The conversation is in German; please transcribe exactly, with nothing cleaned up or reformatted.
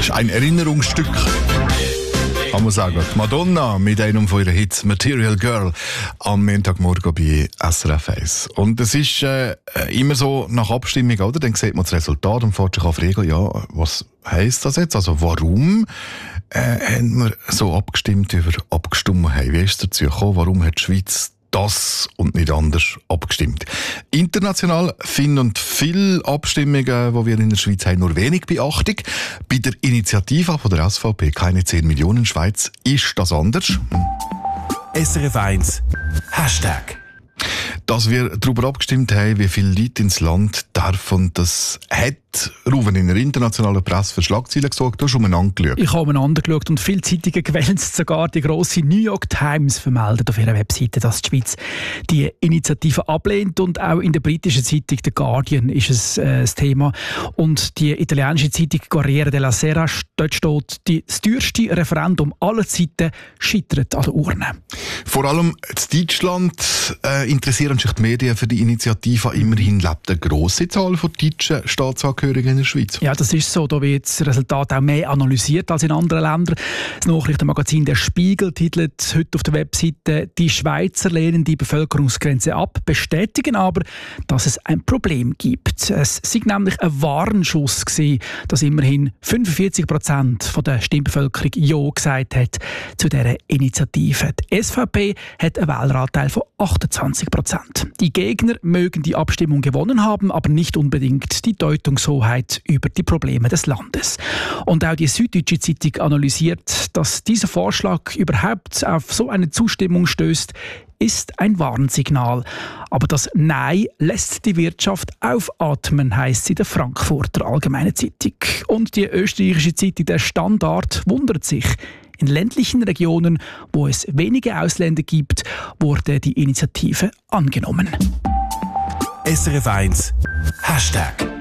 ist ein Erinnerungsstück. Kann man sagen. Madonna mit einem von ihren Hits «Material Girl» am Montagmorgen bei S R F eins. Und es ist äh, immer so nach Abstimmung, oder? Dann sieht man das Resultat und fährt sich an fragen, ja, was heisst das jetzt? Also warum äh, haben wir so abgestimmt über Abgestimmenheit? Wie ist es dazu gekommen? Warum hat die Schweiz das und nicht anders abgestimmt? International finden viele Abstimmungen, die wir in der Schweiz haben, nur wenig Beachtung. Bei der Initiative von der S V P «Keine zehn Millionen Schweiz» ist das anders. S R F eins Hashtag. Dass wir darüber abgestimmt haben, wie viele Leute ins Land dürfen, das hat Ruven in der internationalen Presse für Schlagzeilen gesorgt. Du hast umeinander geschaut. Ich habe umeinander geschaut und viele Zeitungen gewälzt. Sogar die grosse New York Times vermeldet auf ihrer Webseite, dass die Schweiz die Initiative ablehnt. Und auch in der britischen Zeitung The Guardian ist es äh, das Thema. Und die italienische Zeitung Corriere della Sera, dort steht, die, das teuerste Referendum aller Zeiten scheitert an der Urne. Vor allem in Deutschland äh, interessieren sich die Medien für die Initiative. Immerhin lebt eine grosse Zahl von deutschen Staatsangehörigen in der Schweiz. Ja, das ist so. Da wird das Resultat auch mehr analysiert als in anderen Ländern. Das Nachrichtenmagazin «Der Spiegel» titelt heute auf der Webseite «Die Schweizer lehnen die Bevölkerungsgrenze ab, bestätigen aber, dass es ein Problem gibt». Es sei nämlich ein Warnschuss gewesen, dass immerhin fünfundvierzig Prozent der Stimmbevölkerung «Ja» gesagt hat zu dieser Initiative. Die S V P hat einen Wähleranteil von achtundzwanzig Prozent. Die Gegner mögen die Abstimmung gewonnen haben, aber nicht unbedingt die Deutungshoheit über die Probleme des Landes. Und auch die Süddeutsche Zeitung analysiert, dass dieser Vorschlag überhaupt auf so eine Zustimmung stößt, ist ein Warnsignal. Aber das Nein lässt die Wirtschaft aufatmen, heisst es in der Frankfurter Allgemeinen Zeitung. Und die österreichische Zeitung «Der Standard» wundert sich. In ländlichen Regionen, wo es wenige Ausländer gibt, wurde die Initiative angenommen. S R F eins Hashtag.